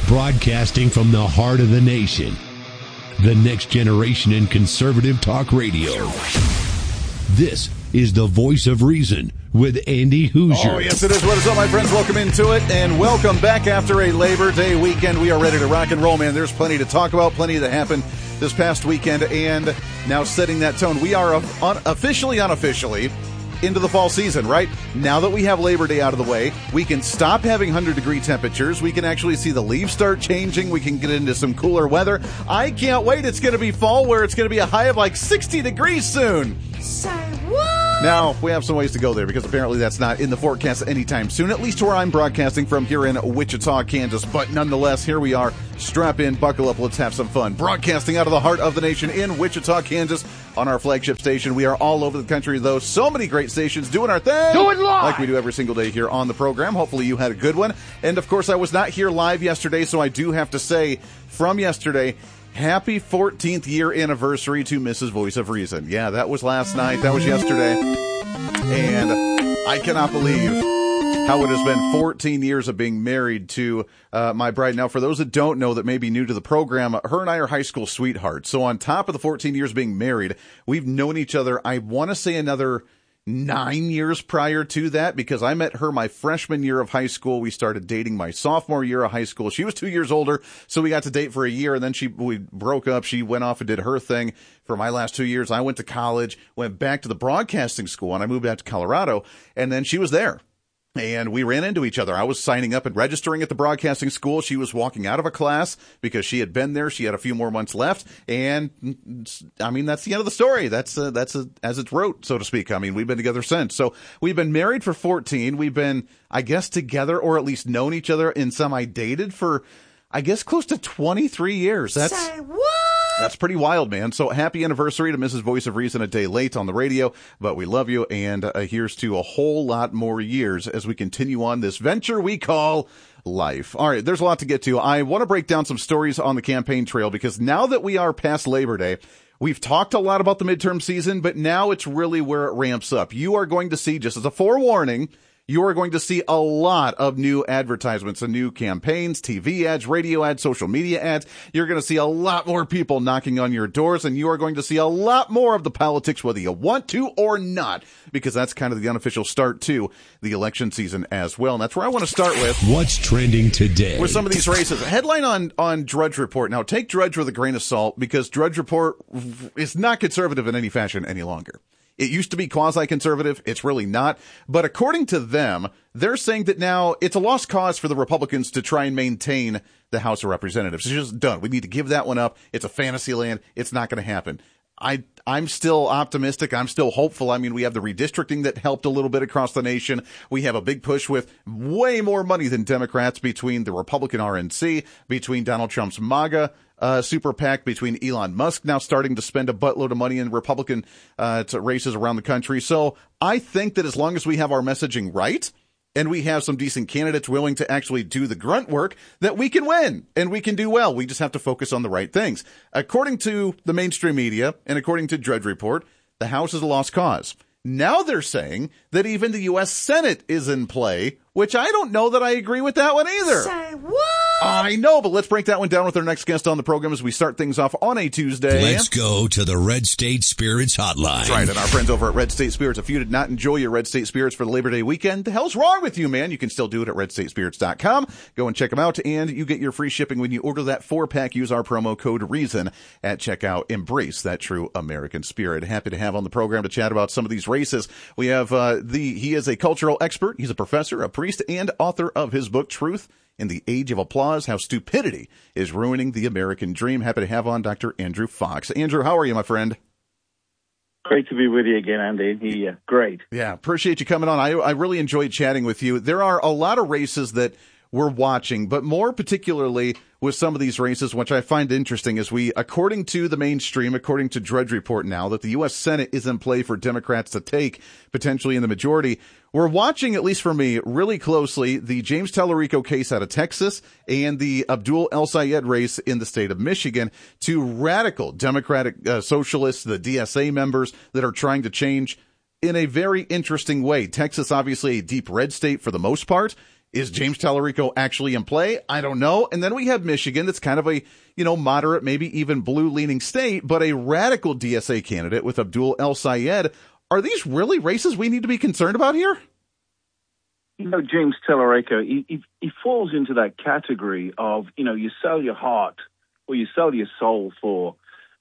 Broadcasting from the heart of the nation. The next generation in conservative talk radio. This is the Voice of Reason with Andy Hoosier. Oh, yes, it is. What is up, my friends? Welcome into it, and welcome back after a Labor Day weekend. We are ready to rock and roll, man. There's plenty to talk about, plenty that happened this past weekend, and now setting that tone. We are officially, unofficially into the fall season, right? Now that we have Labor Day out of the way, we can stop having 100-degree temperatures. We can actually see the leaves start changing. We can get into some cooler weather. I can't wait. It's going to be fall where it's going to be a high of like 60 degrees soon. Say what? Now, we have some ways to go there because apparently that's not in the forecast anytime soon, at least where I'm broadcasting from here in Wichita, Kansas. But nonetheless, here we are. Strap in, buckle up, let's have some fun. Broadcasting out of the heart of the nation in Wichita, Kansas on our flagship station. We are all over the country, though. So many great stations doing our thing. Do it live! Like we do every single day here on the program. Hopefully you had a good one. And, of course, I was not here live yesterday, so I do have to say from yesterday, happy 14th year anniversary to Mrs. Voice of Reason. Yeah, that was last night. That was yesterday. And I cannot believe how it has been 14 years of being married to my bride. Now, for those that don't know, that may be new to the program, her and I are high school sweethearts. So on top of the 14 years being married, we've known each other, I want to say another 9 years prior to that, because I met her my freshman year of high school. We started dating my sophomore year of high school. She was 2 years older, so we got to date for a year, and then we broke up. She went off and did her thing for my last 2 years. I went to college, went back to the broadcasting school, and I moved back to Colorado, and then she was there. And we ran into each other. I was signing up and registering at the broadcasting school. She was walking out of a class because she had been there. She had a few more months left. And, I mean, that's the end of the story. That's as it's wrote, so to speak. I mean, we've been together since. So we've been married for 14. We've been, I guess, together or at least known each other in semi-dated for, I guess, close to 23 years. Say what? That's pretty wild, man. So happy anniversary to Mrs. Voice of Reason, a day late on the radio, but we love you, and here's to a whole lot more years as we continue on this venture we call life. All right, there's a lot to get to. I want to break down some stories on the campaign trail because now that we are past Labor Day, we've talked a lot about the midterm season, but now it's really where it ramps up. You are going to see, just as a forewarning, you are going to see a lot of new advertisements and new campaigns, TV ads, radio ads, social media ads. You're going to see a lot more people knocking on your doors, and you are going to see a lot more of the politics, whether you want to or not, because that's kind of the unofficial start to the election season as well. And that's where I want to start with. What's trending today? With some of these races. A headline on Drudge Report. Now, take Drudge with a grain of salt, because Drudge Report is not conservative in any fashion any longer. It used to be quasi-conservative. It's really not. But according to them, they're saying that now it's a lost cause for the Republicans to try and maintain the House of Representatives. It's just done. We need to give that one up. It's a fantasy land. It's not going to happen. I'm still optimistic. I'm still hopeful. I mean, we have the redistricting that helped a little bit across the nation. We have a big push with way more money than Democrats between the Republican RNC, between Donald Trump's MAGA super PAC, between Elon Musk now starting to spend a buttload of money in Republican races around the country. So I think that as long as we have our messaging right, and we have some decent candidates willing to actually do the grunt work, that we can win and we can do well. We just have to focus on the right things. According to the mainstream media and according to Drudge Report, the House is a lost cause. Now they're saying that even the U.S. Senate is in play, which I don't know that I agree with that one either. Say what? I know, but let's break that one down with our next guest on the program as we start things off on a Tuesday. Let's go to the Red State Spirits Hotline. That's right, and our friends over at Red State Spirits. If you did not enjoy your Red State Spirits for the Labor Day weekend, the hell's wrong with you, man? You can still do it at redstatespirits.com. Go and check them out, and you get your free shipping when you order that 4-pack. Use our promo code REASON at checkout. Embrace that true American spirit. Happy to have on the program to chat about some of these races. We have he is a cultural expert. He's a professor, a priest, and author of his book, Truth in the Age of Applause, How Stupidity is Ruining the American Dream. Happy to have on Dr. Andrew Fox. Andrew, how are you, my friend? Great to be with you again, Andy. Yeah, great. Yeah, appreciate you coming on. I really enjoyed chatting with you. There are a lot of races that we're watching, but more particularly with some of these races, which I find interesting, is according to the mainstream, according to Drudge Report now, that the U.S. Senate is in play for Democrats to take, potentially in the majority. We're watching, at least for me, really closely the James Tallarico case out of Texas and the Abdul El Sayed race in the state of Michigan, two radical Democratic socialists, the DSA members that are trying to change in a very interesting way. Texas, obviously a deep red state for the most part. Is James Tallarico actually in play? I don't know. And then we have Michigan, that's kind of a, moderate, maybe even blue-leaning state, but a radical DSA candidate with Abdul El-Sayed. Are these really races we need to be concerned about here? James Tallarico, he falls into that category of, you sell your heart or you sell your soul for,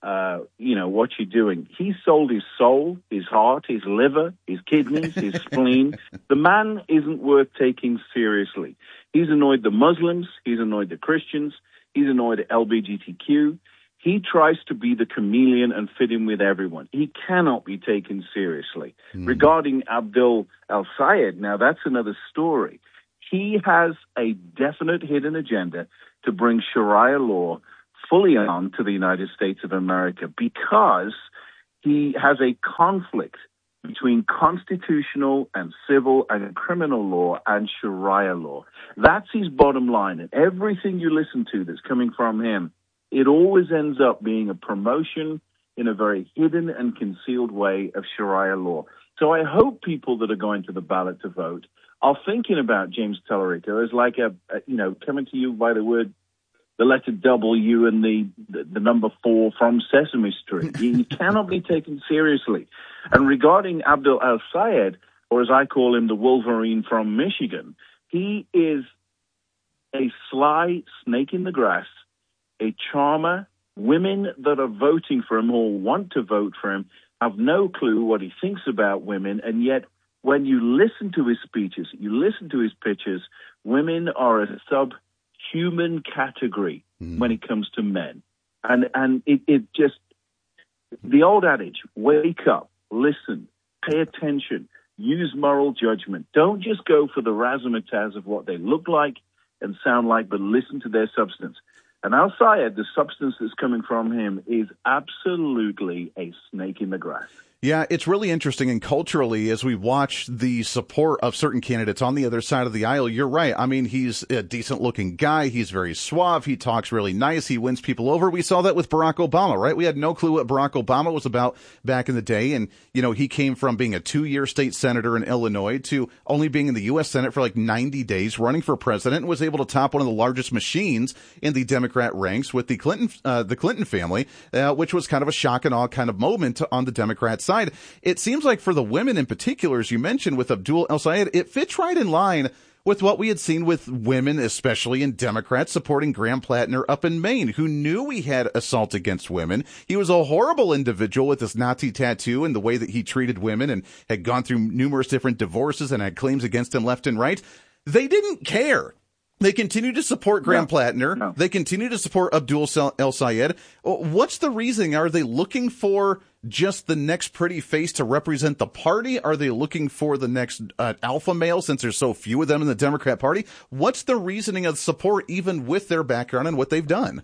what you're doing. He sold his soul, his heart, his liver, his kidneys, his spleen. The man isn't worth taking seriously. He's annoyed the Muslims. He's annoyed the Christians. He's annoyed the LGBTQ. He tries to be the chameleon and fit in with everyone. He cannot be taken seriously. Regarding Abdul El-Sayed, now that's another story. He has a definite hidden agenda to bring Sharia law fully on to the United States of America because he has a conflict between constitutional and civil and criminal law and Sharia law. That's his bottom line. And everything you listen to that's coming from him, it always ends up being a promotion in a very hidden and concealed way of Sharia law. So I hope people that are going to the ballot to vote are thinking about James Tallarico as like coming to you by the letter W and the number 4 from Sesame Street. He cannot be taken seriously. And regarding Abdul El-Sayed, or as I call him, the Wolverine from Michigan, he is a sly snake in the grass, a charmer. Women that are voting for him or want to vote for him have no clue what he thinks about women, and yet when you listen to his speeches, you listen to his pitches, women are a subhuman category when it comes to men. And it just, the old adage, wake up, listen, pay attention, use moral judgment. Don't just go for the razzmatazz of what they look like and sound like, but listen to their substance. And El-Sayed, the substance that's coming from him is absolutely a snake in the grass. Yeah, it's really interesting. And culturally, as we watch the support of certain candidates on the other side of the aisle, you're right. I mean, he's a decent looking guy. He's very suave. He talks really nice. He wins people over. We saw that with Barack Obama, right? We had no clue what Barack Obama was about back in the day. And, he came from being a 2-year state senator in Illinois to only being in the U.S. Senate for like 90 days, running for president, and was able to top one of the largest machines in the Democrat ranks with the Clinton family, which was kind of a shock and awe kind of moment on the Democrat side. It seems like for the women in particular, as you mentioned with Abdul El-Sayed, it fits right in line with what we had seen with women, especially in Democrats, supporting Graham Plattner up in Maine, who knew he had assault against women. He was a horrible individual with this Nazi tattoo and the way that he treated women and had gone through numerous different divorces and had claims against him left and right. They didn't care. They continue to support Graham Plattner. No. They continue to support Abdul El-Sayed. What's the reasoning? Are they looking for just the next pretty face to represent the party? Are they looking for the next alpha male, since there's so few of them in the Democrat Party? What's the reasoning of support, even with their background and what they've done?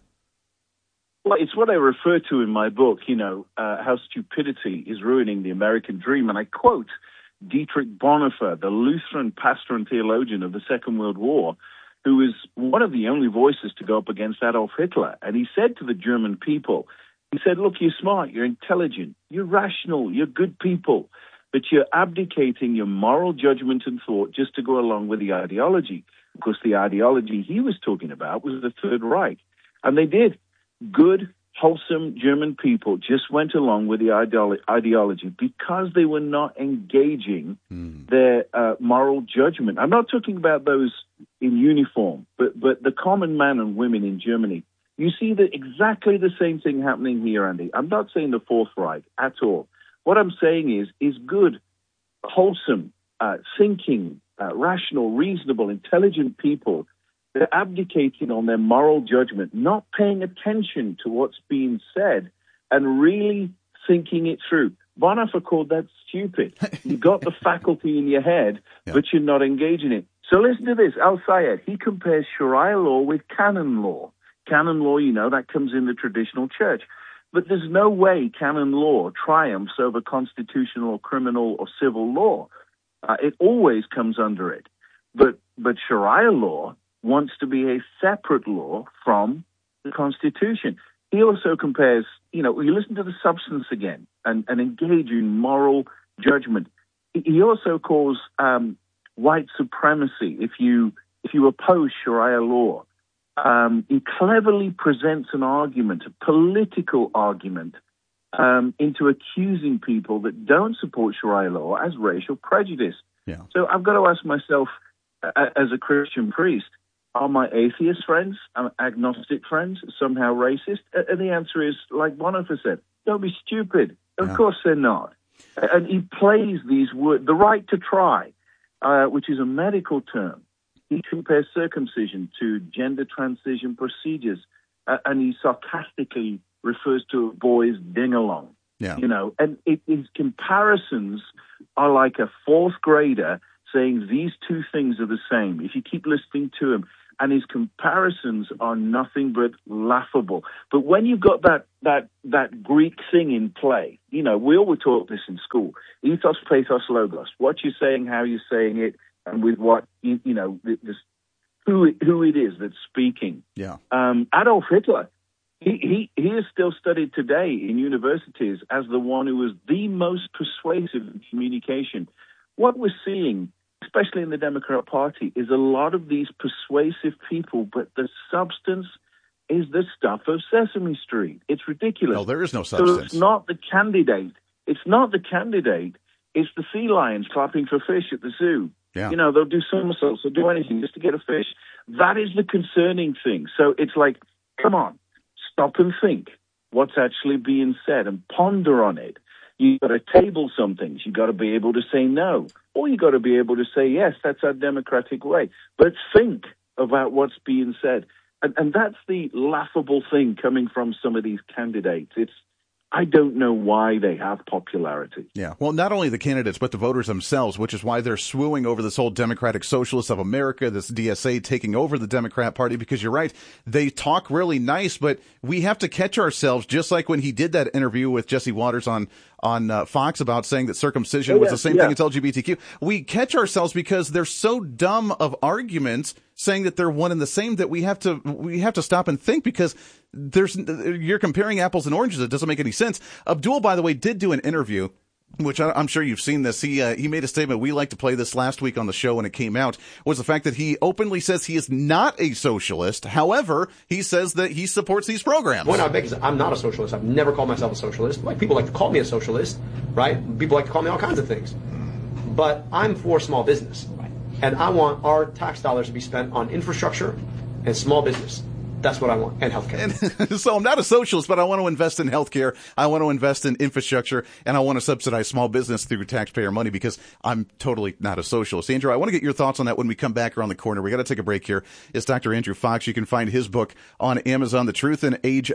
Well, it's what I refer to in my book, how stupidity is ruining the American dream. And I quote Dietrich Bonhoeffer, the Lutheran pastor and theologian of the Second World War, who was one of the only voices to go up against Adolf Hitler. And he said to the German people, he said, look, you're smart, you're intelligent, you're rational, you're good people, but you're abdicating your moral judgment and thought just to go along with the ideology. Of course, the ideology he was talking about was the Third Reich. And they did. Good, wholesome German people just went along with the ideology because they were not engaging their moral judgment. I'm not talking about those in uniform, but the common man and women in Germany. You see exactly the same thing happening here, Andy. I'm not saying the Fourth Reich at all. What I'm saying is good, wholesome, thinking, rational, reasonable, intelligent people. They're abdicating on their moral judgment, not paying attention to what's being said and really thinking it through. Bonhoeffer called that stupid. You got the faculty in your head, but you're not engaging it. So listen to this. El-Sayed, he compares Sharia law with canon law. Canon law, that comes in the traditional church. But there's no way canon law triumphs over constitutional or criminal or civil law. It always comes under it. But Sharia law wants to be a separate law from the Constitution. He also compares, you listen to the substance again and engage in moral judgment. He also calls white supremacy. If you if you oppose Sharia law, he cleverly presents an argument, a political argument, into accusing people that don't support Sharia law as racial prejudice. Yeah. So I've got to ask myself, as a Christian priest, are my atheist friends, agnostic friends, somehow racist? And the answer is, like Bonhoeffer said, don't be stupid. Of course they're not. And he plays these words, the right to try, which is a medical term. He compares circumcision to gender transition procedures, and he sarcastically refers to a boy's ding-along. Yeah. And his comparisons are like a fourth grader saying these two things are the same. If you keep listening to him, and his comparisons are nothing but laughable. But when you've got that Greek thing in play, we all were taught this in school: ethos, pathos, logos. What you're saying, how you're saying it, and with what who it is that's speaking. Yeah. Adolf Hitler. He is still studied today in universities as the one who was the most persuasive in communication. What we're seeing, especially in the Democrat Party, is a lot of these persuasive people, but the substance is the stuff of Sesame Street. It's ridiculous. No, there is no substance. So it's not the candidate. It's the sea lions clapping for fish at the zoo. Yeah. They'll do somersaults, they'll do anything just to get a fish. That is the concerning thing. So it's like, come on, stop and think what's actually being said and ponder on it. You've got to table some things. You've got to be able to say no, or you've got to be able to say yes, that's our democratic way. But think about what's being said. And that's the laughable thing coming from some of these candidates. I don't know why they have popularity. Yeah. Well, not only the candidates, but the voters themselves, which is why they're swooning over this whole Democratic Socialists of America, this DSA taking over the Democrat Party, because you're right. They talk really nice, but we have to catch ourselves, just like when he did that interview with Jesse Waters on Fox about saying that circumcision was the same thing as LGBTQ. We catch ourselves because they're so dumb of arguments saying that they're one and the same that we have to stop and think, because you're comparing apples and oranges. It doesn't make any sense. Abdul, by the way, did do an interview, which I'm sure you've seen this. He made a statement. We like to play this last week on the show when it came out, was the fact that he openly says he is not a socialist. However, he says that he supports these programs. Point out, because I'm not a socialist. I've never called myself a socialist. Like, people like to call me a socialist, right? People like to call me all kinds of things. But I'm for small business. And I want our tax dollars to be spent on infrastructure and small business. That's what I want, and healthcare. And so I'm not a socialist, but I want to invest in healthcare. I want to invest in infrastructure, and I want to subsidize small business through taxpayer money, because I'm totally not a socialist. Andrew, I want to get your thoughts on that when we come back around the corner. We got to take a break here. It's Dr. Andrew Fox. You can find his book on Amazon, The Truth in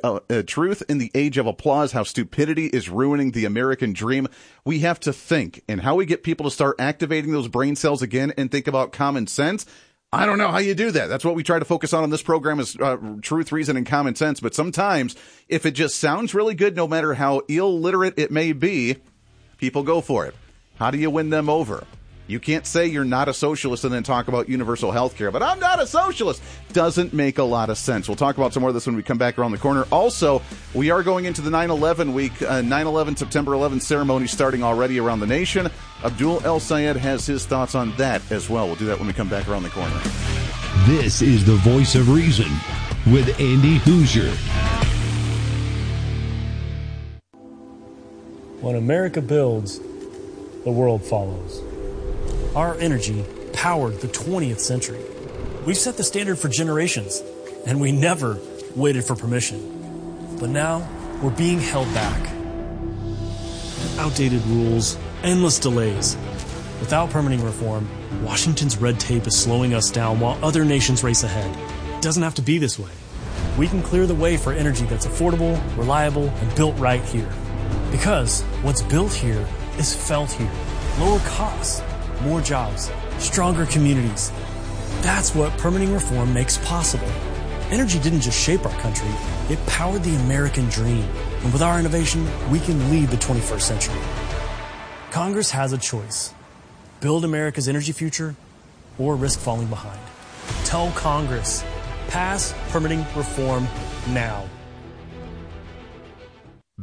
the Age of Applause: How Stupidity is Ruining the American Dream. We have to think, and how we get people to start activating those brain cells again and think about common sense. I don't know how you do that. That's what we try to focus on this program, is truth, reason, and common sense. But sometimes, if it just sounds really good, no matter how illiterate it may be, people go for it. How do you win them over? You can't say you're not a socialist and then talk about universal health care, but I'm not a socialist. Doesn't make a lot of sense. We'll talk about some more of this when we come back around the corner. Also, we are going into the 9/11 week, 9/11 September 11th ceremony starting already around the nation. Abdul El Sayed has his thoughts on that as well. We'll do that when we come back around the corner. This is the Voice of Reason with Andy Hoosier. When America builds, the world follows. Our energy powered the 20th century. We've set the standard for generations, and we never waited for permission. But now, we're being held back. Outdated rules, endless delays. Without permitting reform, Washington's red tape is slowing us down while other nations race ahead. It doesn't have to be this way. We can clear the way for energy that's affordable, reliable, and built right here. Because what's built here is felt here. Lower costs, more jobs, stronger communities. That's what permitting reform makes possible. Energy didn't just shape our country, it powered the American dream. And with our innovation, we can lead the 21st century. Congress has a choice. Build America's energy future or risk falling behind. Tell Congress, pass permitting reform now.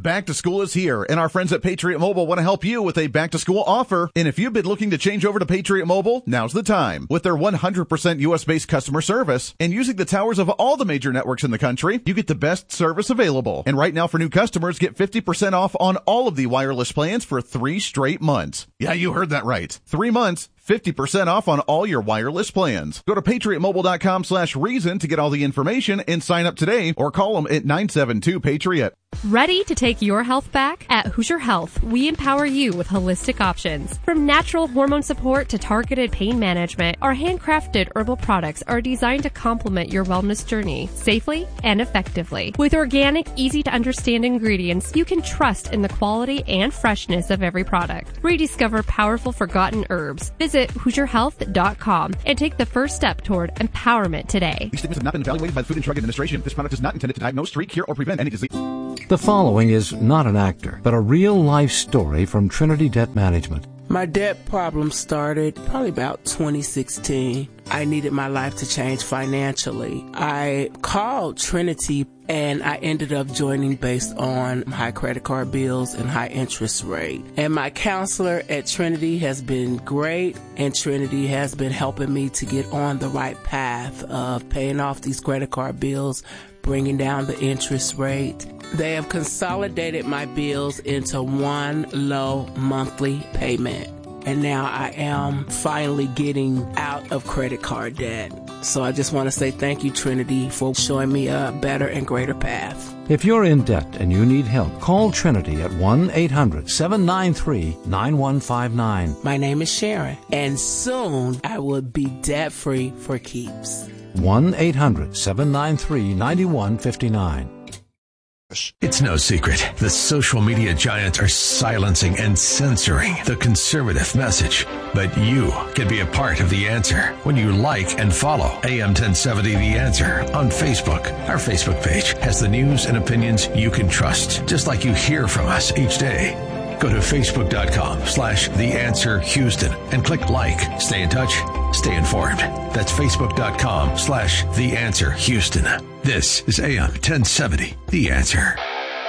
Back to school is here, and our friends at Patriot Mobile want to help you with a back-to-school offer. And if you've been looking to change over to Patriot Mobile, now's the time. With their 100% U.S.-based customer service and using the towers of all the major networks in the country, you get the best service available. And right now for new customers, get 50% off on all of the wireless plans for 3 straight months. Yeah, you heard that right. 3 months. 50% off on all your wireless plans. Go to patriotmobile.com/reason to get all the information and sign up today, or call them at 972-PATRIOT. Ready to take your health back? At Hoosier Health, we empower you with holistic options. From natural hormone support to targeted pain management, our handcrafted herbal products are designed to complement your wellness journey safely and effectively. With organic, easy-to-understand ingredients, you can trust in the quality and freshness of every product. Rediscover powerful forgotten herbs. Visit HoosierHealth.com and take the first step toward empowerment today. These statements have not been evaluated by the Food and Drug Administration. This product is not intended to diagnose, treat, cure, or prevent any disease. The following is not an actor, but a real-life story from Trinity Debt Management. My debt problem started probably about 2016. I needed my life to change financially. I called Trinity and I ended up joining based on high credit card bills and high interest rate. And my counselor at Trinity has been great, and Trinity has been helping me to get on the right path of paying off these credit card bills, bringing down the interest rate. They have consolidated my bills into one low monthly payment. And now I am finally getting out of credit card debt. So I just want to say thank you, Trinity, for showing me a better and greater path. If you're in debt and you need help, call Trinity at 1-800-793-9159. My name is Sharon, and soon I will be debt-free for keeps. 1-800-793-9159. It's no secret. The social media giants are silencing and censoring the conservative message. But you can be a part of the answer when you like and follow AM 1070 The Answer on Facebook. Our Facebook page has the news and opinions you can trust, just like you hear from us each day. Go to facebook.com/TheAnswerHouston and click like. Stay in touch. Stay informed. That's facebook.com/TheAnswerHouston. This is AM 1070, The Answer.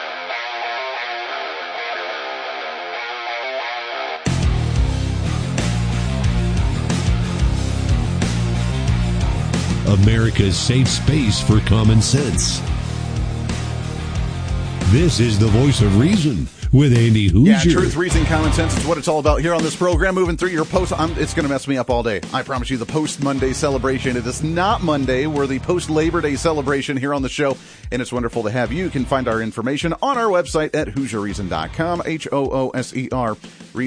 America's safe space for common sense. This is the Voice of Reason with Andy Hoosier. Yeah, truth, reason, common sense is what it's all about here on this program. Moving through your post, it's going to mess me up all day. I promise you, the post-Monday celebration. It is not Monday. We're the post-Labor Day celebration here on the show, and it's wonderful to have you. You can find our information on our website at HoosierReason.com, HOOSER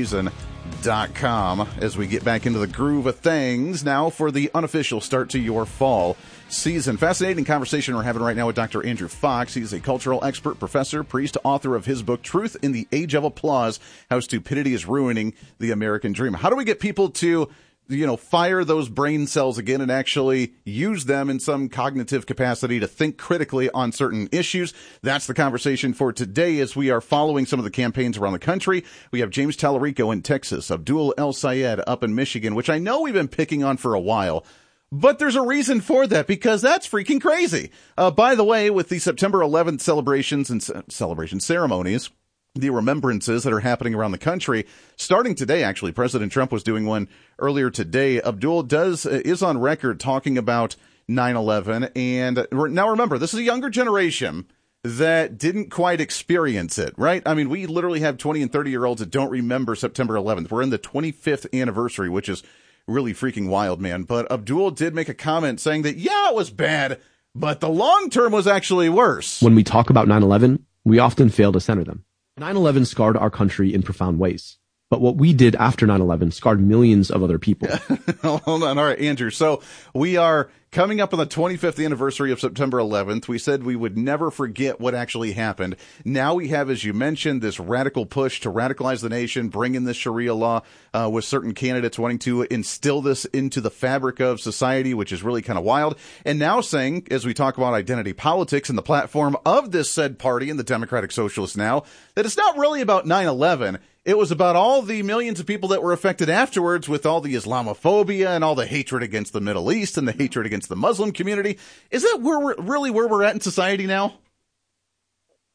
Reason.com, as we get back into the groove of things now for the unofficial start to your fall season. Fascinating conversation we're having right now with Dr. Andrew Fox. He's a cultural expert, professor, priest, author of his book, Truth in the Age of Applause, How Stupidity is Ruining the American Dream. How do we get people to, fire those brain cells again and actually use them in some cognitive capacity to think critically on certain issues? That's the conversation for today as we are following some of the campaigns around the country. We have James Tallarico in Texas, Abdul El Sayed up in Michigan, which I know we've been picking on for a while. But there's a reason for that, because that's freaking crazy. By the way, with the September 11th celebrations and celebration ceremonies, the remembrances that are happening around the country, starting today, actually, President Trump was doing one earlier today. Abdul is on record talking about 9/11. And now remember, this is a younger generation that didn't quite experience it, right? I mean, we literally have 20 and 30-year-olds that don't remember September 11th. We're in the 25th anniversary, which is really freaking wild, man. But Abdul did make a comment saying that, yeah, it was bad, but the long term was actually worse. When we talk about 9/11, we often fail to center them. 9/11 scarred our country in profound ways. But what we did after 9/11 scarred millions of other people. Hold on. All right, Andrew. So we are coming up on the 25th anniversary of September 11th. We said we would never forget what actually happened. Now we have, as you mentioned, this radical push to radicalize the nation, bring in this Sharia law with certain candidates wanting to instill this into the fabric of society, which is really kind of wild. And now saying, as we talk about identity politics and the platform of this said party and the Democratic Socialists now, that it's not really about 9/11. It was about all the millions of people that were affected afterwards with all the Islamophobia and all the hatred against the Middle East and the hatred against the Muslim community. Is that where we're at in society now?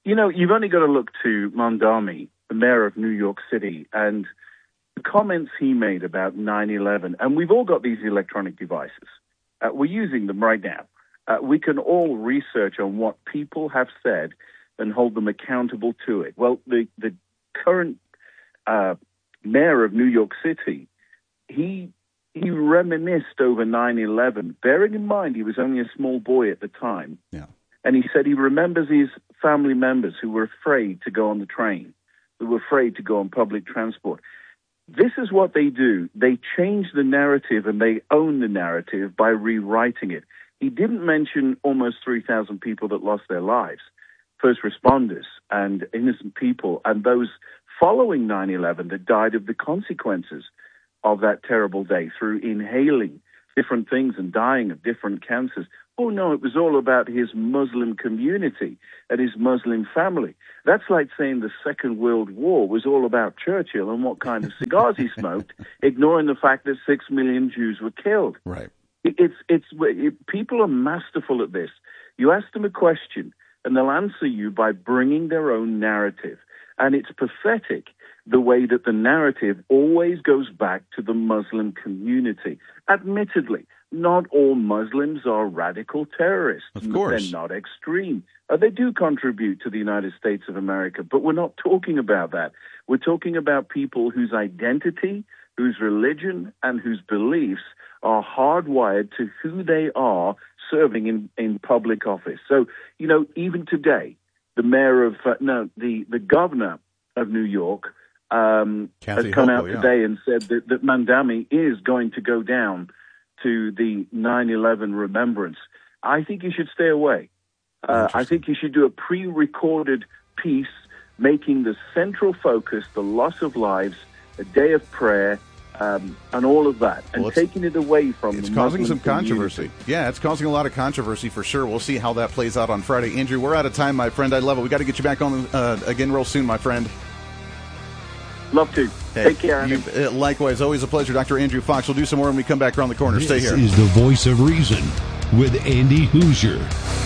You know, you've only got to look to Mamdani, the mayor of New York City, and the comments he made about 9/11. And we've all got these electronic devices. We're using them right now. We can all research on what people have said and hold them accountable to it. Well, the current mayor of New York City, he reminisced over 9/11, bearing in mind he was only a small boy at the time. Yeah. And he said he remembers his family members who were afraid to go on the train, who were afraid to go on public transport. This is what they do. They change the narrative and they own the narrative by rewriting it. He didn't mention almost 3,000 people that lost their lives, first responders and innocent people, and those following 9/11 that died of the consequences of that terrible day through inhaling different things and dying of different cancers. Oh, no, it was all about his Muslim community and his Muslim family. That's like saying the Second World War was all about Churchill and what kind of cigars he smoked, ignoring the fact that 6 million Jews were killed. Right. People are masterful at this. You ask them a question, and they'll answer you by bringing their own narrative. And it's pathetic the way that the narrative always goes back to the Muslim community. Admittedly, not all Muslims are radical terrorists. Of course. They're not extreme. They do contribute to the United States of America, but we're not talking about that. We're talking about people whose identity, whose religion, and whose beliefs are hardwired to who they are serving in public office. So, you know, even today, the governor of New York has come out today and said that Mamdani is going to go down to the 9/11 remembrance. I think you should stay away. I think you should do a pre-recorded piece making the central focus the loss of lives, a day of prayer, and all of that, and taking it away from it's the causing Muslim some controversy. Yeah, it's causing a lot of controversy for sure. We'll see how that plays out on Friday. Andrew, we're out of time, my friend. I love it. We got to get you back on again real soon, my friend. Love to. Hey, take care. Likewise, always a pleasure. Dr. Andrew Fox. We'll do some more when we come back around the corner. Stay here. This is the Voice of Reason with Andy Hoosier.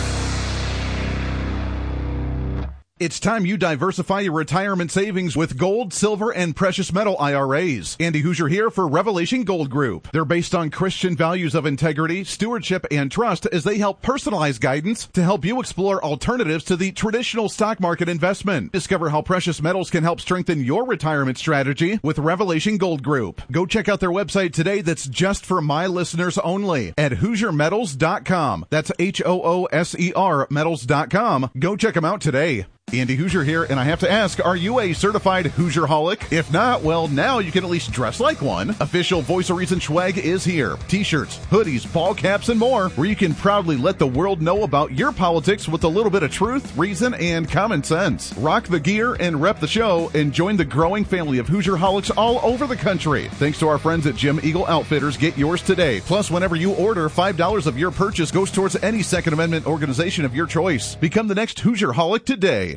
It's time you diversify your retirement savings with gold, silver, and precious metal IRAs. Andy Hoosier here for Revelation Gold Group. They're based on Christian values of integrity, stewardship, and trust as they help personalize guidance to help you explore alternatives to the traditional stock market investment. Discover how precious metals can help strengthen your retirement strategy with Revelation Gold Group. Go check out their website today that's just for my listeners only at HoosierMetals.com. That's HOOSER metals.com. Go check them out today. Andy Hoosier here, and I have to ask, are you a certified Hoosier-holic? If not, well, now you can at least dress like one. Official Voice of Reason swag is here. T-shirts, hoodies, ball caps, and more, where you can proudly let the world know about your politics with a little bit of truth, reason, and common sense. Rock the gear and rep the show, and join the growing family of Hoosier-holics all over the country. Thanks to our friends at Jim Eagle Outfitters, get yours today. Plus, whenever you order, $5 of your purchase goes towards any Second Amendment organization of your choice. Become the next Hoosier-holic today.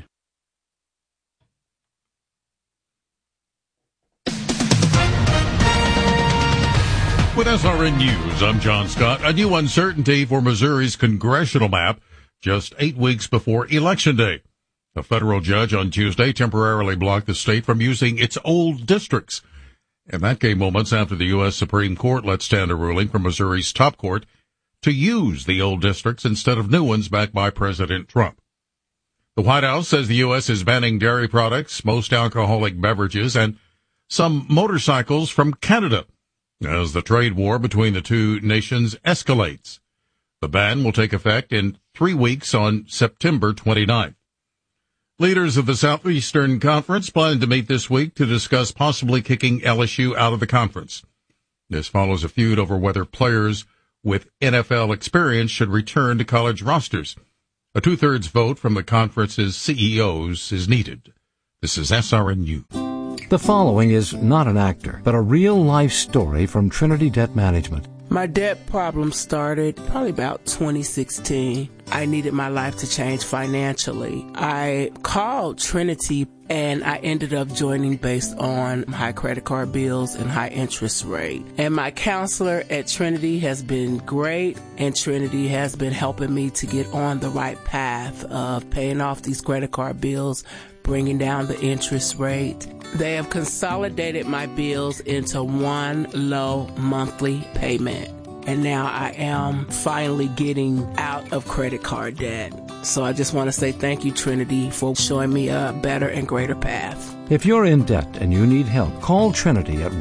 With SRN News, I'm John Scott. A new uncertainty for Missouri's congressional map just 8 weeks before Election Day. A federal judge on Tuesday temporarily blocked the state from using its old districts. And that came moments after the U.S. Supreme Court let stand a ruling from Missouri's top court to use the old districts instead of new ones backed by President Trump. The White House says the U.S. is banning dairy products, most alcoholic beverages, and some motorcycles from Canada as the trade war between the two nations escalates. The ban will take effect in 3 weeks on September 29th. Leaders of the Southeastern Conference plan to meet this week to discuss possibly kicking LSU out of the conference. This follows a feud over whether players with NFL experience should return to college rosters. A 2/3 vote from the conference's CEOs is needed. This is SRN News. The following is not an actor, but a real-life story from Trinity Debt Management. My debt problem started probably about 2016. I needed my life to change financially. I called Trinity and I ended up joining based on high credit card bills and high interest rate. And my counselor at Trinity has been great, and Trinity has been helping me to get on the right path of paying off these credit card bills, bringing down the interest rate. They have consolidated my bills into one low monthly payment. And now I am finally getting out of credit card debt. So I just want to say thank you, Trinity, for showing me a better and greater path. If you're in debt and you need help, call Trinity at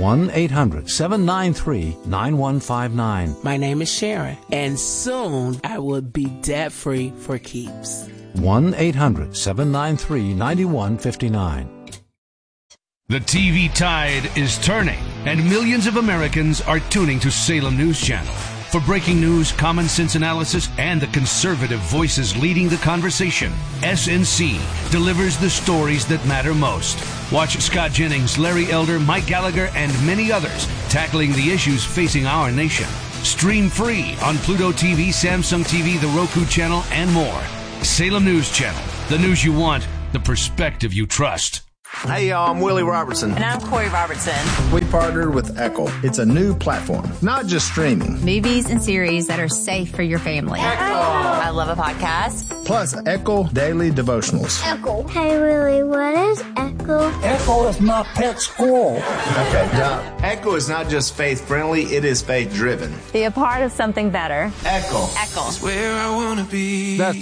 1-800-793-9159. My name is Sharon, and soon I will be debt-free for keeps. 1-800-793-9159. The TV tide is turning, and millions of Americans are tuning to Salem News Channel. For breaking news, common sense analysis, and the conservative voices leading the conversation, SNC delivers the stories that matter most. Watch Scott Jennings, Larry Elder, Mike Gallagher, and many others tackling the issues facing our nation. Stream free on Pluto TV, Samsung TV, the Roku channel, and more. Salem News Channel. The news you want, the perspective you trust. Hey y'all, I'm Willie Robertson. And I'm Corey Robertson. We partnered with Echo. It's a new platform, not just streaming. Movies and series that are safe for your family. Echo! I love a podcast. Plus Echo Daily Devotionals. Echo. Hey Willie, what is Echo? Echo is my pet squirrel. Okay, now, Echo is not just faith-friendly, it is faith-driven. Be a part of something better. Echo. Echo. That's where I want to be. That's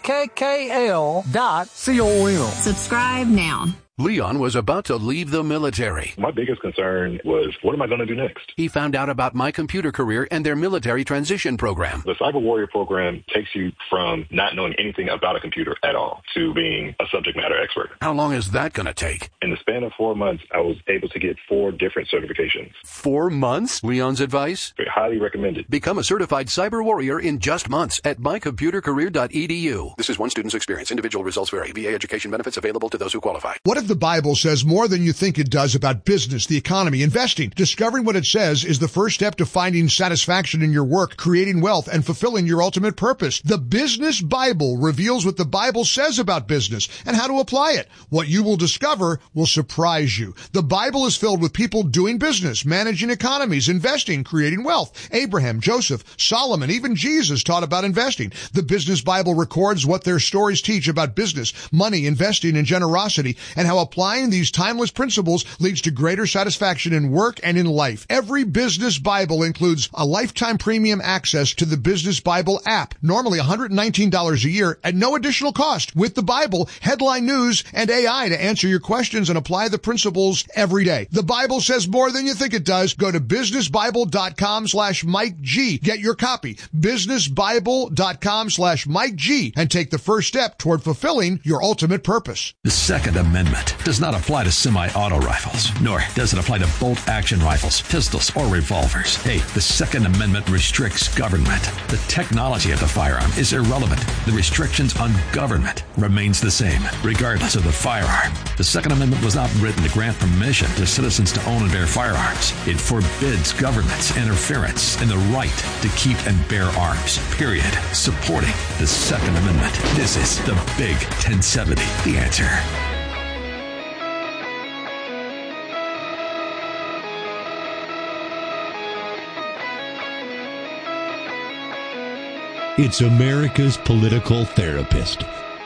EKKL.com. Subscribe now. Leon was about to leave the military. My biggest concern was, what am I going to do next? He found out about My Computer Career and their military transition program. The Cyber Warrior program takes you from not knowing anything about a computer at all to being a subject matter expert. How long is that going to take? In the span of 4 months, I was able to get 4 different certifications. 4 months? Leon's advice? Highly recommended. Become a certified cyber warrior in just months at mycomputercareer.edu. This is one student's experience. Individual results vary. VA education benefits available to those who qualify. What if the Bible says more than you think it does about business, the economy, investing? Discovering what it says is the first step to finding satisfaction in your work, creating wealth, and fulfilling your ultimate purpose. The Business Bible reveals what the Bible says about business and how to apply it. What you will discover will surprise you. The Bible is filled with people doing business, managing economies, investing, creating wealth. Abraham, Joseph, Solomon, even Jesus taught about investing. The Business Bible records what their stories teach about business, money, investing, and generosity, and how applying these timeless principles leads to greater satisfaction in work and in life. Every Business Bible includes a lifetime premium access to the Business Bible app, normally $119 a year at no additional cost. With the Bible, headline news, and AI to answer your questions and apply the principles every day. The Bible says more than you think it does. Go to businessbible.com/Mike G. Get your copy. businessbible.com/Mike G. and take the first step toward fulfilling your ultimate purpose. The Second Amendment does not apply to semi-auto rifles, nor does it apply to bolt-action rifles, pistols, or revolvers. Hey, the Second Amendment restricts government. The technology of the firearm is irrelevant. The restrictions on government remains the same, regardless of the firearm. The Second Amendment was not written to grant permission to citizens to own and bear firearms. It forbids government's interference in the right to keep and bear arms, period. Supporting the Second Amendment. This is the Big 1070, The Answer. It's America's political therapist.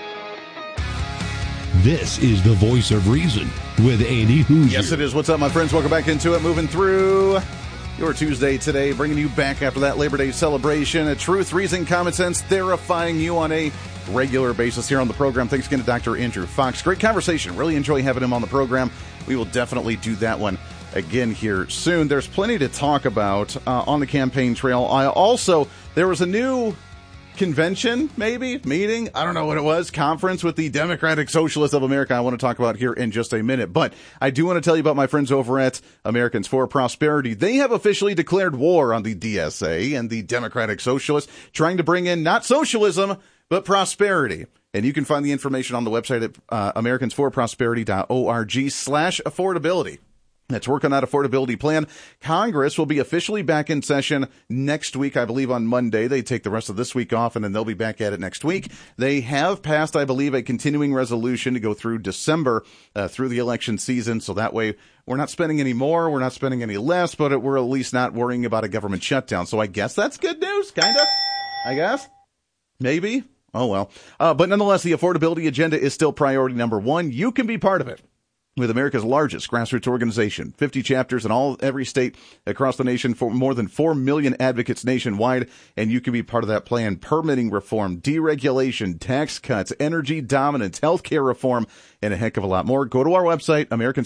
This is the Voice of Reason with Andy Hoosier. Yes, it is. What's up, my friends? Welcome back into it. Moving through your Tuesday today, bringing you back after that Labor Day celebration. A truth, reason, common sense, therapying you on a regular basis here on the program. Thanks again to Dr. Andrew Fox. Great conversation. Really enjoy having him on the program. We will definitely do that one again here soon. There's plenty to talk about on the campaign trail. There was a new convention, meeting, I don't know what it was, conference with the Democratic Socialists of America I want to talk about here in just a minute. But I do want to tell you about my friends over at Americans for Prosperity. They have officially declared war on the DSA and the Democratic Socialists, trying to bring in not socialism, but prosperity. And you can find the information on the website at americansforprosperity.org/affordability. that's working on that affordability plan. Congress will be officially back in session next week, I believe on Monday. They take the rest of this week off, and then they'll be back at it next week. They have passed, I believe, a continuing resolution to go through December, through the election season. So that way we're not spending any more, we're not spending any less, but we're at least not worrying about a government shutdown. So I guess that's good news, kind of, I guess. Maybe. Oh, well. But nonetheless, the affordability agenda is still priority number one. You can be part of it with America's largest grassroots organization, 50 chapters in every state across the nation, for more than 4 million advocates nationwide, and you can be part of that plan. Permitting reform, deregulation, tax cuts, energy dominance, healthcare reform, and a heck of a lot more. Go to our website,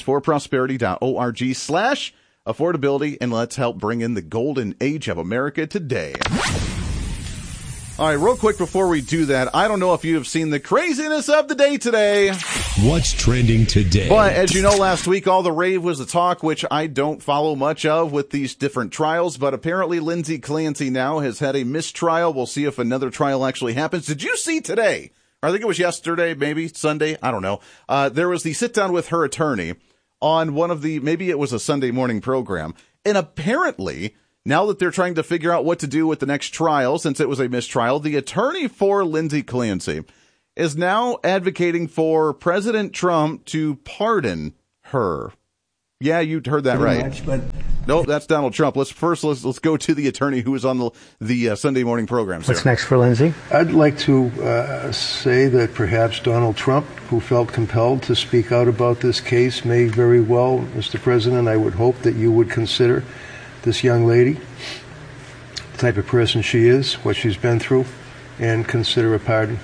americansforprosperity.org/affordability, and let's help bring in the golden age of America today. All right, real quick before we do that, I don't know if you have seen the craziness of the day today. What's trending today? But as you know, last week, all the rave was the talk, which I don't follow much of with these different trials. But apparently Lindsay Clancy now has had a mistrial. We'll see if another trial actually happens. Did you see today? Or I think it was yesterday, maybe Sunday. I don't know. There was the sit down with her attorney on maybe it was a Sunday morning program. And apparently, now that they're trying to figure out what to do with the next trial, since it was a mistrial, the attorney for Lindsay Clancy is now advocating for President Trump to pardon her. Yeah, you heard that right. Much, but nope, that's Donald Trump. Let's go to the attorney who was on the Sunday morning program. What's next for Lindsay? I'd like to say that perhaps Donald Trump, who felt compelled to speak out about this case, may very well, Mr. President, I would hope that you would consider this young lady, the type of person she is, what she's been through, and consider a pardon.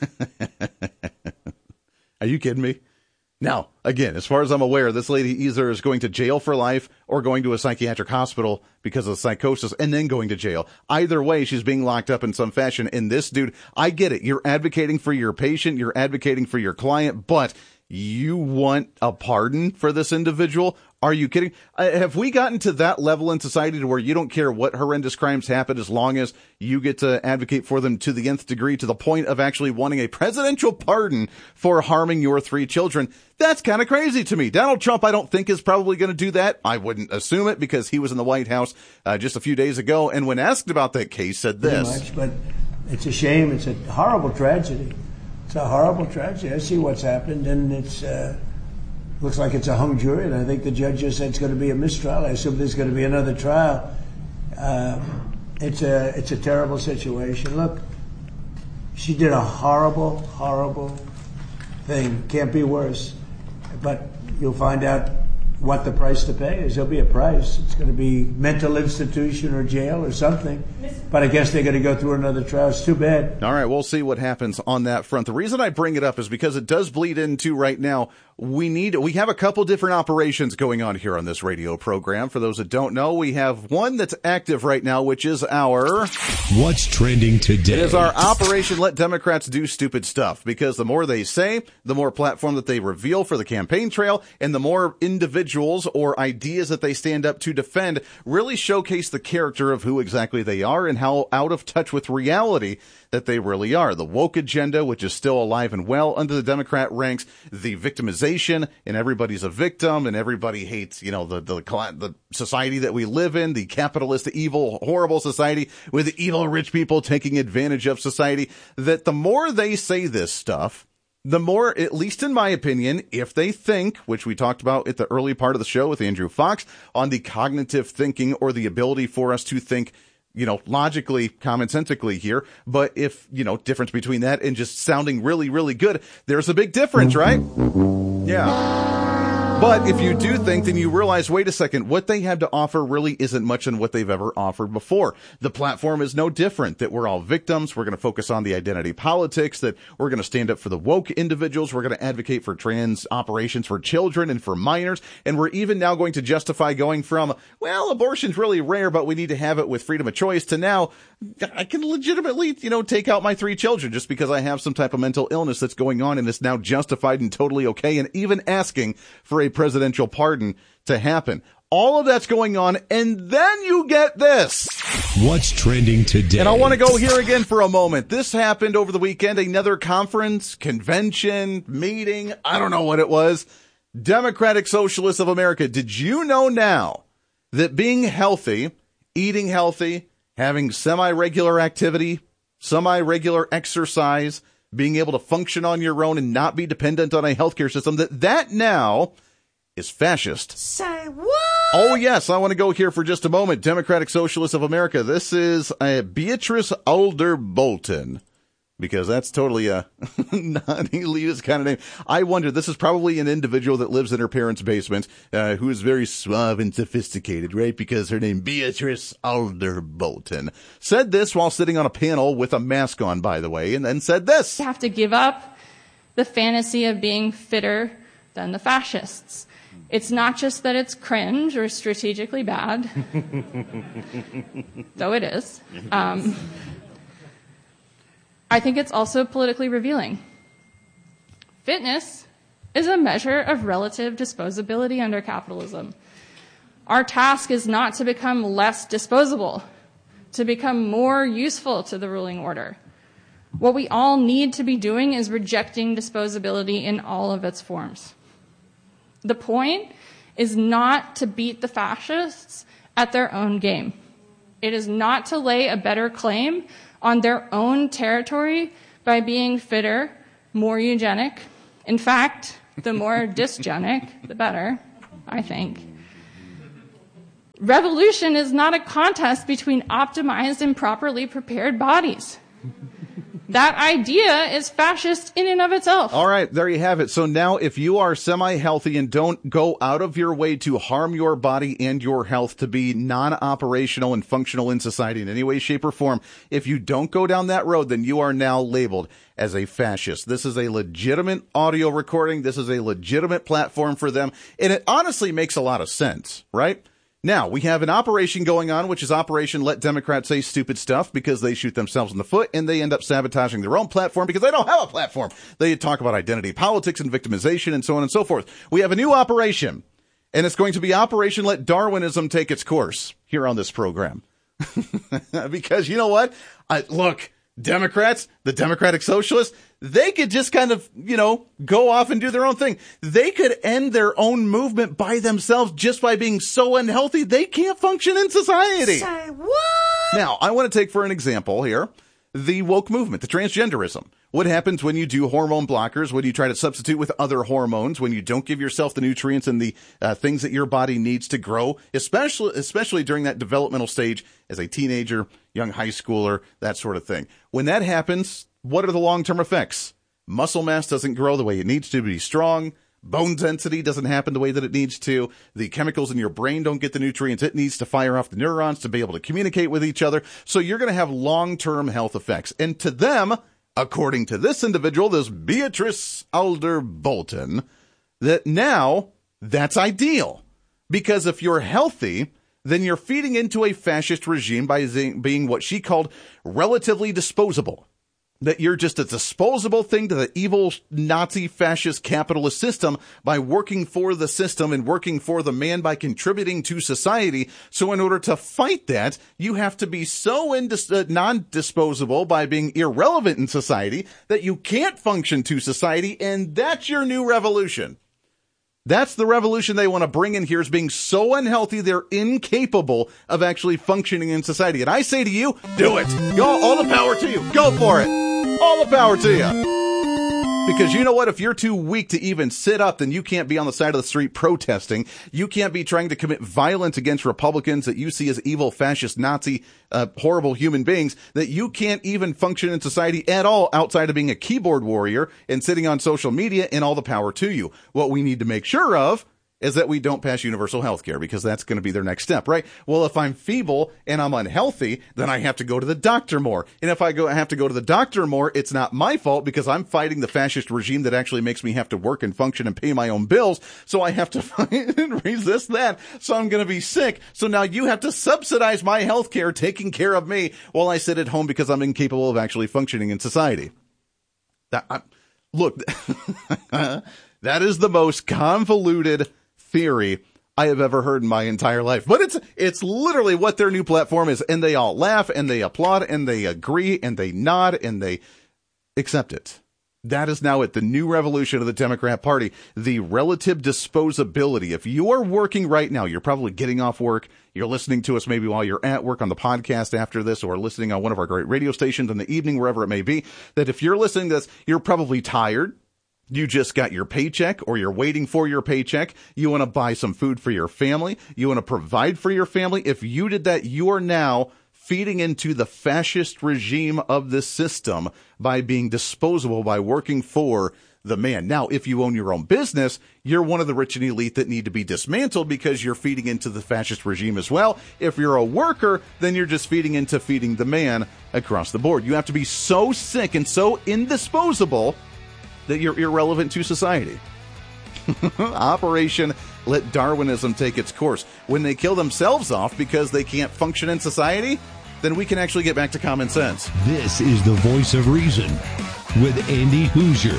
Are you kidding me? Now, again, as far as I'm aware, this lady either is going to jail for life or going to a psychiatric hospital because of psychosis and then going to jail. Either way, she's being locked up in some fashion. And this dude, I get it. You're advocating for your patient. You're advocating for your client, but you want a pardon for this individual? Are you kidding? Have we gotten to that level in society to where you don't care what horrendous crimes happen as long as you get to advocate for them to the nth degree, to the point of actually wanting a presidential pardon for harming your 3 children? That's kind of crazy to me. Donald Trump, I don't think, is probably going to do that. I wouldn't assume it because he was in the White House just a few days ago, and when asked about that case, said this. Much, but it's a shame. It's a horrible tragedy. It's a horrible tragedy. I see what's happened, and it's looks like it's a hung jury, and I think the judge just said it's going to be a mistrial. I assume there's going to be another trial. It's a terrible situation. Look, she did a horrible, horrible thing. Can't be worse. But you'll find out what the price to pay is. There'll be a price. It's going to be mental institution or jail or something. But I guess they're going to go through another trial. It's too bad. All right, we'll see what happens on that front. The reason I bring it up is because it does bleed into right now. We have a couple different operations going on here on this radio program. For those that don't know, we have one that's active right now, which is our What's Trending Today. It is our Operation Let Democrats Do Stupid Stuff, because the more they say, the more platform that they reveal for the campaign trail, and the more individuals or ideas that they stand up to defend really showcase the character of who exactly they are and how out of touch with reality that they really are. The woke agenda, which is still alive and well under the Democrat ranks, the victimization, and everybody's a victim, and everybody hates, the society that we live in, the capitalist, evil, horrible society with evil rich people taking advantage of society, that the more they say this stuff, the more, at least in my opinion, if they think, which we talked about at the early part of the show with Andrew Fox, on the cognitive thinking or the ability for us to think logically, commonsensically here, but if, difference between that and just sounding really, really good, there's a big difference, right? Yeah. But if you do think, then you realize, wait a second, what they have to offer really isn't much in what they've ever offered before. The platform is no different, that we're all victims. We're going to focus on the identity politics, that we're going to stand up for the woke individuals. We're going to advocate for trans operations for children and for minors. And we're even now going to justify going from, well, abortion's really rare, but we need to have it with freedom of choice, to now I can legitimately, take out my 3 children just because I have some type of mental illness that's going on, and it's now justified and totally okay, and even asking for a presidential pardon to happen. All of that's going on, and then you get this. What's Trending Today? And I want to go here again for a moment. This happened over the weekend, another conference, convention, meeting, I don't know what it was. Democratic Socialists of America, did you know now that being healthy, eating healthy, having semi-regular activity, semi-regular exercise, being able to function on your own and not be dependent on a healthcare system, that now is fascist? Say what? Oh, yes. I want to go here for just a moment. Democratic Socialists of America. This is Beatrice Alder Bolton, because that's totally a non-elitist kind of name. I wonder, this is probably an individual that lives in her parents' basement, who is very suave and sophisticated, right? Because her name, Beatrice Alder Bolton, said this while sitting on a panel with a mask on, by the way, and then said this. You have to give up the fantasy of being fitter than the fascists. It's not just that it's cringe or strategically bad, though it is. I think it's also politically revealing. Fitness is a measure of relative disposability under capitalism. Our task is not to become less disposable, to become more useful to the ruling order. What we all need to be doing is rejecting disposability in all of its forms. The point is not to beat the fascists at their own game. It is not to lay a better claim on their own territory by being fitter, more eugenic. In fact, the more dysgenic, the better, I think. Revolution is not a contest between optimized and properly prepared bodies. That idea is fascist in and of itself. All right, there you have it. So now if you are semi-healthy and don't go out of your way to harm your body and your health to be non-operational and functional in society in any way, shape, or form, if you don't go down that road, then you are now labeled as a fascist. This is a legitimate audio recording. This is a legitimate platform for them. And it honestly makes a lot of sense, right? Now, we have an operation going on, which is Operation Let Democrats Say Stupid Stuff, because they shoot themselves in the foot and they end up sabotaging their own platform because they don't have a platform. They talk about identity politics and victimization and so on and so forth. We have a new operation, and it's going to be Operation Let Darwinism Take Its Course here on this program. Because you know what? Look, Democrats, the Democratic Socialists, they could just kind of, go off and do their own thing. They could end their own movement by themselves just by being so unhealthy they can't function in society. Say what? Now, I want to take for an example here the woke movement, the transgenderism. What happens when you do hormone blockers, when you try to substitute with other hormones, when you don't give yourself the nutrients and the things that your body needs to grow, especially during that developmental stage as a teenager, young high schooler, that sort of thing. When that happens, what are the long-term effects? Muscle mass doesn't grow the way it needs to be strong. Bone density doesn't happen the way that it needs to. The chemicals in your brain don't get the nutrients it needs to fire off the neurons to be able to communicate with each other. So you're going to have long-term health effects. And to them, according to this individual, this Beatrice Alder Bolton, that now that's ideal. Because if you're healthy, then you're feeding into a fascist regime by being what she called relatively disposable. That you're just a disposable thing to the evil Nazi fascist capitalist system by working for the system and working for the man by contributing to society. So in order to fight that, you have to be so non-disposable by being irrelevant in society that you can't function to society. And that's your new revolution. That's the revolution they want to bring in here, is being so unhealthy they're incapable of actually functioning in society. And I say to you, do it. Go, all the power to you. Go for it. All the power to you. Because you know what? If you're too weak to even sit up, then you can't be on the side of the street protesting. You can't be trying to commit violence against Republicans that you see as evil, fascist, Nazi, horrible human beings, that you can't even function in society at all outside of being a keyboard warrior and sitting on social media, and all the power to you. What we need to make sure of is that we don't pass universal health care, because that's going to be their next step, right? Well, if I'm feeble and I'm unhealthy, then I have to go to the doctor more. And if I have to go to the doctor more, it's not my fault, because I'm fighting the fascist regime that actually makes me have to work and function and pay my own bills. So I have to fight and resist that. So I'm going to be sick. So now you have to subsidize my health care, taking care of me while I sit at home because I'm incapable of actually functioning in society. Look, that is the most convoluted theory I have ever heard in my entire life. But it's literally what their new platform is. And they all laugh and they applaud and they agree and they nod and they accept it. That is now at the new revolution of the Democrat Party, the relative disposability. If you are working right now, you're probably getting off work, you're listening to us maybe while you're at work on the podcast after this, or listening on one of our great radio stations in the evening, wherever it may be, that if you're listening to this, you're probably tired. You just got your paycheck, or you're waiting for your paycheck. You want to buy some food for your family. You want to provide for your family. If you did that, you are now feeding into the fascist regime of this system by being disposable, by working for the man. Now, if you own your own business, you're one of the rich and elite that need to be dismantled because you're feeding into the fascist regime as well. If you're a worker, then you're just feeding into feeding the man across the board. You have to be so sick and so indisposable that you're irrelevant to society. Operation Let Darwinism Take Its Course. When they kill themselves off because they can't function in society, then we can actually get back to common sense. This is the Voice of Reason with Andy Hoosier.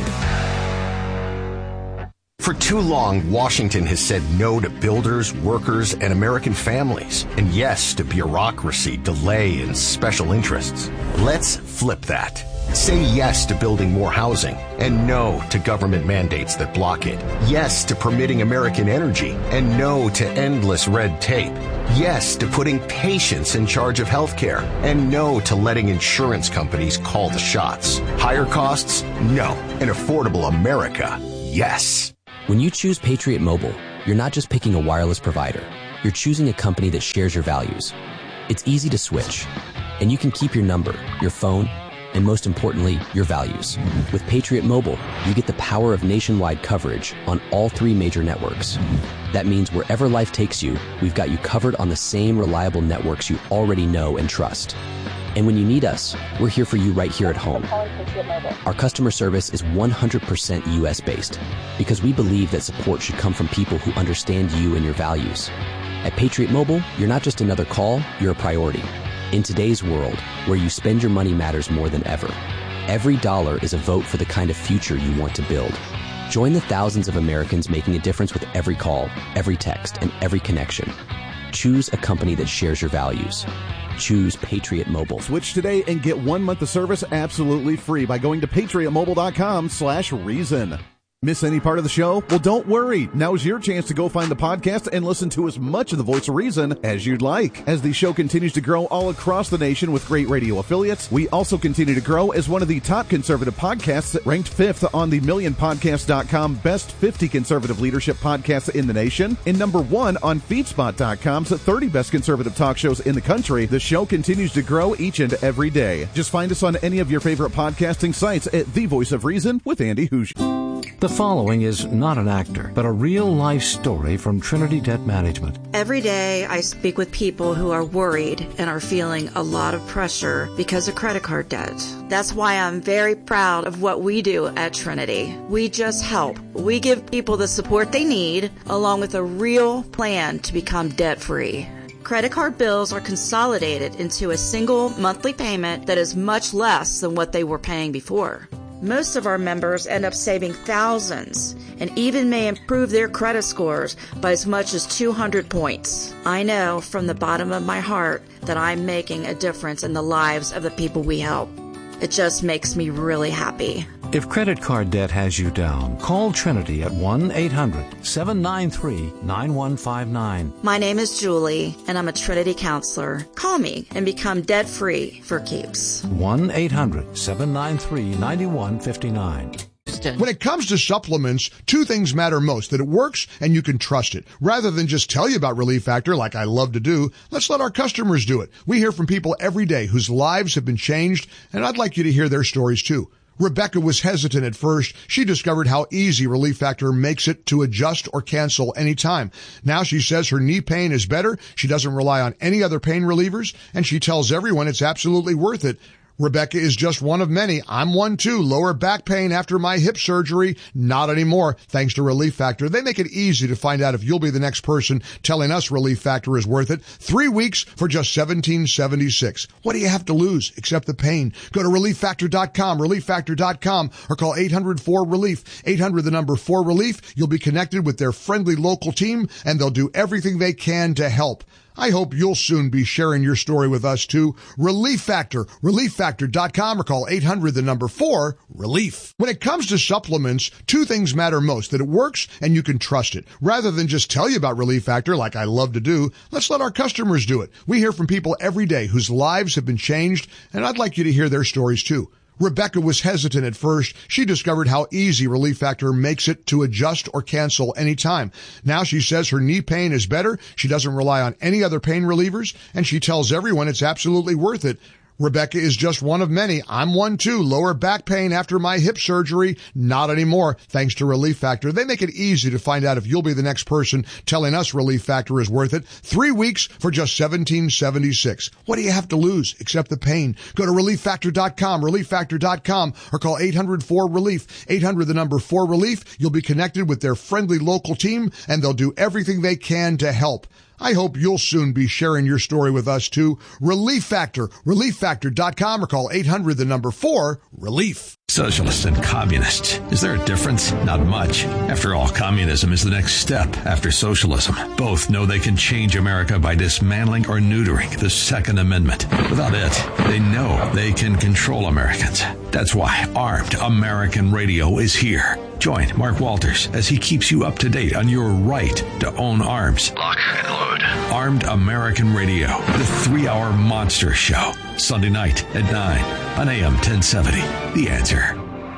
For too long, Washington has said no to builders, workers, and American families, and yes to bureaucracy, delay, and special interests. Let's flip that. Say yes to building more housing, and no to government mandates that block it. Yes to permitting American energy, and no to endless red tape. Yes to putting patients in charge of healthcare, and no to letting insurance companies call the shots. Higher costs? No. An affordable America? Yes. When you choose Patriot Mobile, you're not just picking a wireless provider. You're choosing a company that shares your values. It's easy to switch, and you can keep your number, your phone, and most importantly, your values. With Patriot Mobile, you get the power of nationwide coverage on all 3 major networks. That means wherever life takes you, we've got you covered on the same reliable networks you already know and trust. And when you need us, we're here for you right here at home. Our customer service is 100% US-based because we believe that support should come from people who understand you and your values. At Patriot Mobile, you're not just another call, you're a priority. In today's world, where you spend your money matters more than ever, every dollar is a vote for the kind of future you want to build. Join the thousands of Americans making a difference with every call, every text, and every connection. Choose a company that shares your values. Choose Patriot Mobile. Switch today and get 1 month of service absolutely free by going to patriotmobile.com/reason. Miss any part of the show? Well, don't worry. Now's your chance to go find the podcast and listen to as much of the Voice of Reason as you'd like. As the show continues to grow all across the nation with great radio affiliates, we also continue to grow as one of the top conservative podcasts, ranked 5th on the MillionPodcast.com Best 50 Conservative Leadership Podcasts in the nation, and number 1 on FeedSpot.com's 30 Best Conservative Talk Shows in the country. The show continues to grow each and every day. Just find us on any of your favorite podcasting sites at The Voice of Reason with Andy Hoosier. The following is not an actor, but a real-life story from Trinity Debt Management. Every day I speak with people who are worried and are feeling a lot of pressure because of credit card debt. That's why I'm very proud of what we do at Trinity. We just help. We give people the support they need, along with a real plan to become debt-free. Credit card bills are consolidated into a single monthly payment that is much less than what they were paying before. Most of our members end up saving thousands and even may improve their credit scores by as much as 200 points. I know from the bottom of my heart that I'm making a difference in the lives of the people we help. It just makes me really happy. If credit card debt has you down, call Trinity at 1-800-793-9159. My name is Julie, and I'm a Trinity counselor. Call me and become debt-free for keeps. 1-800-793-9159. When it comes to supplements, 2 things matter most: that it works and you can trust it. Rather than just tell you about Relief Factor like I love to do, let's let our customers do it. We hear from people every day whose lives have been changed, and I'd like you to hear their stories too. Rebecca was hesitant at first. She discovered how easy Relief Factor makes it to adjust or cancel anytime. Now she says her knee pain is better. She doesn't rely on any other pain relievers, and she tells everyone it's absolutely worth it. Rebecca is just one of many. I'm one too. Lower back pain after my hip surgery. Not anymore, thanks to Relief Factor. They make it easy to find out if you'll be the next person telling us Relief Factor is worth it. 3 weeks for just $17.76. What do you have to lose except the pain? Go to ReliefFactor.com, ReliefFactor.com, or call 800-4RELIEF. 800-4RELIEF. You'll be connected with their friendly local team, and they'll do everything they can to help. I hope you'll soon be sharing your story with us too. Relief Factor, relieffactor.com, or call 800-4-RELIEF. When it comes to supplements, two things matter most: that it works and you can trust it. Rather than just tell you about Relief Factor like I love to do, let's let our customers do it. We hear from people every day whose lives have been changed, and I'd like you to hear their stories too. Rebecca was hesitant at first. She discovered how easy Relief Factor makes it to adjust or cancel anytime. Now she says her knee pain is better. She doesn't rely on any other pain relievers, and she tells everyone it's absolutely worth it. Rebecca is just one of many. I'm one too. Lower back pain after my hip surgery. Not anymore, thanks to Relief Factor. They make it easy to find out if you'll be the next person telling us Relief Factor is worth it. 3 weeks for just $17.76. What do you have to lose except the pain? Go to relieffactor.com, relieffactor.com, or call 800-4-RELIEF. 800-4-RELIEF. You'll be connected with their friendly local team, and they'll do everything they can to help. I hope you'll soon be sharing your story with us too. Relief Factor, relieffactor.com, or call 800-4-RELIEF. Socialists and communists. Is there a difference? Not much. After all, communism is the next step after socialism. Both know they can change America by dismantling or neutering the Second Amendment. Without it, they know they can control Americans. That's why Armed American Radio is here. Join Mark Walters as he keeps you up to date on your right to own arms. Lock and load. Armed American Radio, the 3-hour monster show. Sunday night at 9 on AM 1070. The Answer.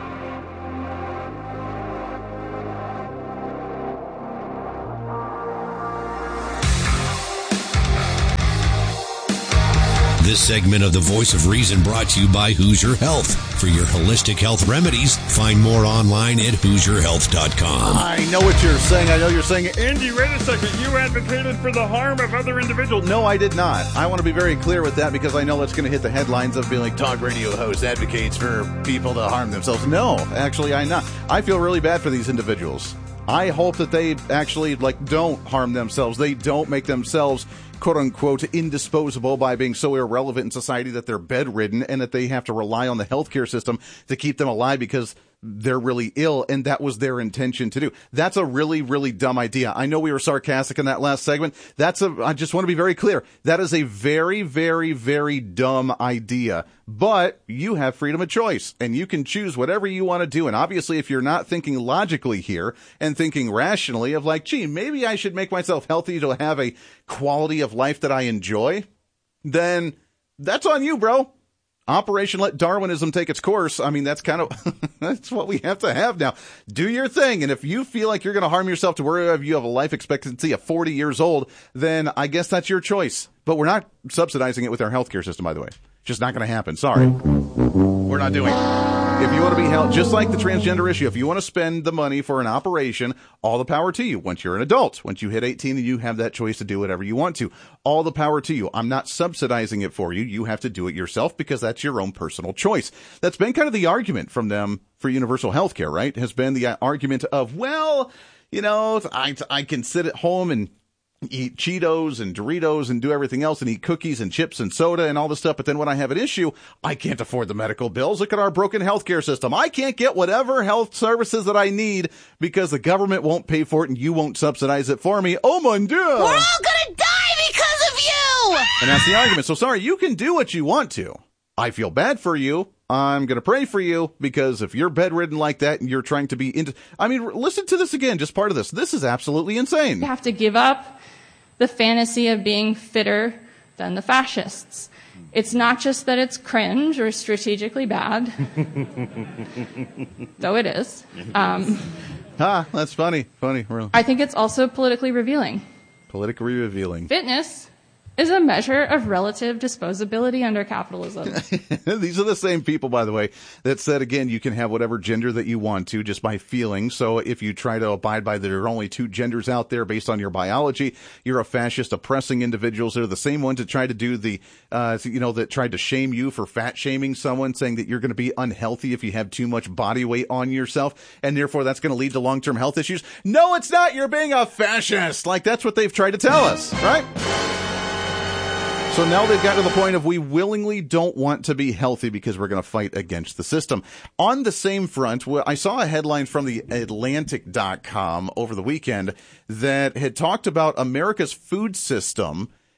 This segment of The Voice of Reason brought to you by Hoosier Health. For your holistic health remedies, find more online at HoosierHealth.com. I know what you're saying. I know you're saying, Andy, wait a second. You advocated for the harm of other individuals. No, I did not. I want to be very clear with that because I know that's going to hit the headlines of being like, talk radio host advocates for people to harm themselves. No, actually, I'm not. I feel really bad for these individuals. I hope that they actually don't harm themselves. They don't make themselves quote-unquote indisposable by being so irrelevant in society that they're bedridden and that they have to rely on the healthcare system to keep them alive because they're really ill, and that was their intention to do. That's a really, really dumb idea. I know we were sarcastic in that last segment. I just want to be very clear. That is a very, very, very dumb idea. But you have freedom of choice, and you can choose whatever you want to do. And obviously, if you're not thinking logically here and thinking rationally of gee, maybe I should make myself healthy to have a quality of life that I enjoy, then that's on you, bro. Operation Let Darwinism Take Its Course. I mean, that's kind of, that's what we have to have now. Do your thing. And if you feel like you're going to harm yourself to wherever you have a life expectancy of 40 years old, then I guess that's your choice. But we're not subsidizing it with our healthcare system, by the way. Just not going to happen. Sorry. We're not doing it. If you want to be held, just like the transgender issue, if you want to spend the money for an operation, all the power to you. Once you're an adult, once you hit 18, you have that choice to do whatever you want to. All the power to you. I'm not subsidizing it for you. You have to do it yourself because that's your own personal choice. That's been kind of the argument from them for universal health care, right? Has been the argument of, well, I can sit at home and eat Cheetos and Doritos and do everything else and eat cookies and chips and soda and all this stuff. But then when I have an issue, I can't afford the medical bills. Look at our broken healthcare system. I can't get whatever health services that I need because the government won't pay for it and you won't subsidize it for me. Oh, mon Dieu. We're all going to die because of you. And that's the argument. So sorry, you can do what you want to. I feel bad for you. I'm going to pray for you because if you're bedridden like that and you're trying to be listen to this again, just part of this. This is absolutely insane. You have to give up the fantasy of being fitter than the fascists. It's not just that it's cringe or strategically bad, though it is. That's funny. Really. I think it's also politically revealing. Politically revealing. Fitness is a measure of relative disposability under capitalism. These are the same people, by the way, that said, again, you can have whatever gender that you want to just by feeling. So if you try to abide by there are only two genders out there based on your biology, you're a fascist oppressing individuals. They're the same ones that tried to do that tried to shame you for fat shaming someone, saying that you're going to be unhealthy if you have too much body weight on yourself, and therefore that's going to lead to long-term health issues. No, it's not. You're being a fascist. That's what they've tried to tell us, right? So now they've got to the point of we willingly don't want to be healthy because we're going to fight against the system. On the same front, I saw a headline from the Atlantic.com over the weekend that had talked about America's food system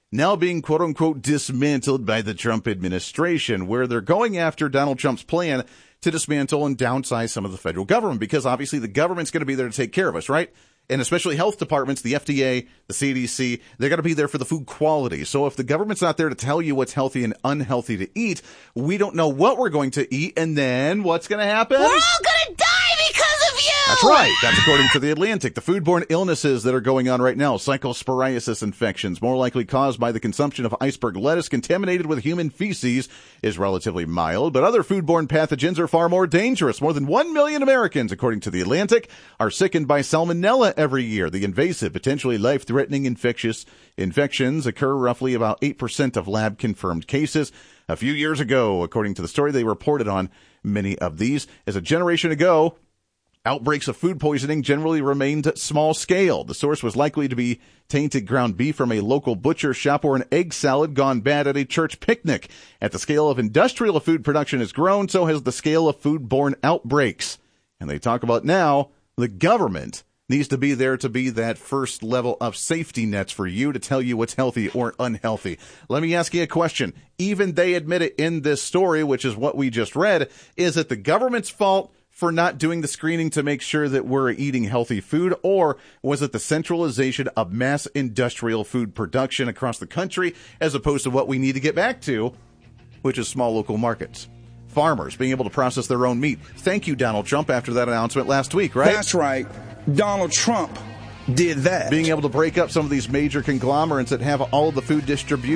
now being quote-unquote dismantled by the Trump administration, where they're going after Donald Trump's plan to dismantle and downsize some of the federal government, because obviously the government's going to be there to take care of us, right? And especially health departments, the FDA, the CDC, they're going to be there for the food quality. So if the government's not there to tell you what's healthy and unhealthy to eat, we don't know what we're going to eat, and then what's going to happen? We're all going to die because of you! That's right. That's according to The Atlantic. The foodborne illnesses that are going on right now, cyclosporiasis infections, more likely caused by the consumption of iceberg lettuce contaminated with human feces, is relatively mild, but other foodborne pathogens are far more dangerous. More than 1 million Americans, according to The Atlantic, are sickened by salmonella every year. The invasive, potentially life-threatening infections occur roughly about 8% of lab-confirmed cases. A few years ago, according to the story, they reported on many of these. As a generation ago, outbreaks of food poisoning generally remained small scale. The source was likely to be tainted ground beef from a local butcher shop or an egg salad gone bad at a church picnic. As the scale of industrial food production has grown, so has the scale of foodborne outbreaks. And they talk about now the government needs to be there to be that first level of safety nets for you to tell you what's healthy or unhealthy. Let me ask you a question. Even they admit it in this story, which is what we just read. Is it the government's fault for not doing the screening to make sure that we're eating healthy food, or was it the centralization of mass industrial food production across the country as opposed to what we need to get back to, which is small local markets? Farmers being able to process their own meat. Thank you, Donald Trump, after that announcement last week, right? That's right. Donald Trump did that. Being able to break up some of these major conglomerates that have all of the food distribution